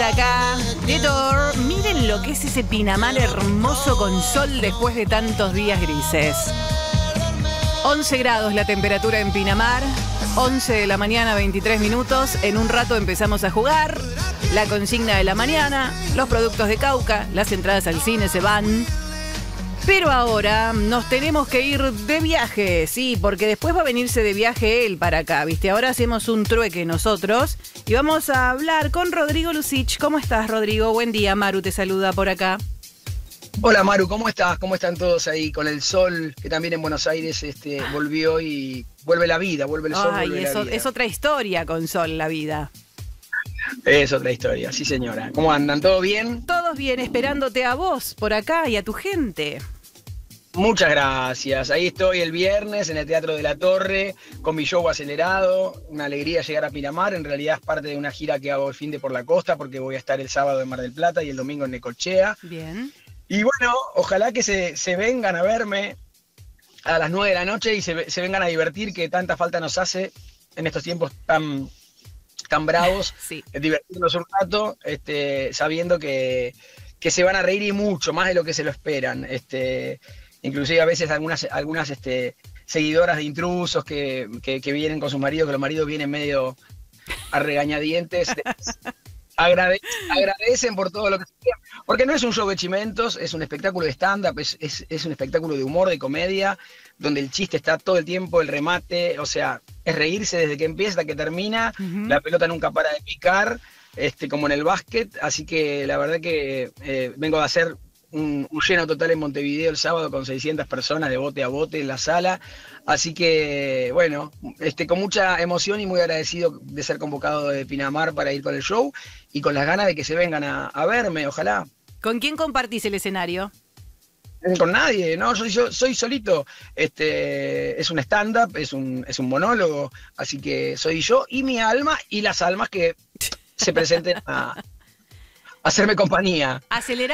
vuelta acá. Titor, miren lo que es ese Pinamar hermoso con sol después de tantos días grises. 11 grados la temperatura en Pinamar, 11 de la mañana, 23 minutos. En un rato empezamos a jugar. La consigna de la mañana, los productos de Cauca, las entradas al cine se van. Pero ahora nos tenemos que ir de viaje, sí, porque después va a venirse de viaje él para acá, ¿viste? Ahora hacemos un trueque nosotros y vamos a hablar con Rodrigo Lucich. ¿Cómo estás, Rodrigo? Buen día, Maru te saluda por acá. Hola Maru, ¿cómo estás? ¿Cómo están todos ahí? Con el sol, que también en Buenos Aires volvió y vuelve la vida, vuelve el sol, vuelve la vida. Es otra historia con sol la vida. Es otra historia, sí señora. ¿Cómo andan? ¿Todo bien? Todos bien, esperándote a vos por acá y a tu gente. Muchas gracias. Ahí estoy el viernes en el Teatro de la Torre con mi show acelerado. Una alegría llegar a Pinamar. En realidad es parte de una gira que hago el fin de por la costa porque voy a estar el sábado en Mar del Plata y el domingo en Necochea. Bien. Y bueno, ojalá que se vengan a verme a las 9 de la noche y se vengan a divertir, que tanta falta nos hace en estos tiempos tan bravos. Sí. Divertirnos un rato, sabiendo que se van a reír y mucho, más de lo que se lo esperan. Inclusive a veces algunas seguidoras de intrusos que vienen con sus maridos, que los maridos vienen medio a regañadientes, agradecen por todo lo que se quieren. Porque no es un show de chimentos, es un espectáculo de stand-up, es un espectáculo de humor, de comedia, donde el chiste está todo el tiempo, el remate, o sea, es reírse desde que empieza hasta que termina, la pelota nunca para de picar, como en el básquet, así que la verdad que vengo a hacer un lleno total en Montevideo el sábado con 600 personas de bote a bote en la sala, así que bueno, con mucha emoción y muy agradecido de ser convocado de Pinamar para ir con el show y con las ganas de que se vengan a verme, ojalá. ¿Con quién compartís el escenario? Con nadie, ¿no? Yo soy solito. Es un stand-up, es un monólogo, así que soy yo y mi alma y las almas que se presenten a hacerme compañía.